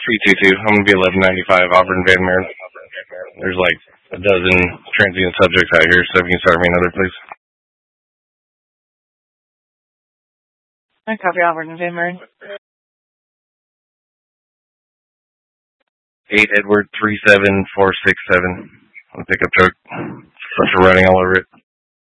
322. I'm going to be 1195 Auburn Van Maren. There's like a dozen transient subjects out here, so if you can start me another, please. I copy Auburn Van Maren. 8 Edward 37467. On the pickup truck. Bunch of running all over it.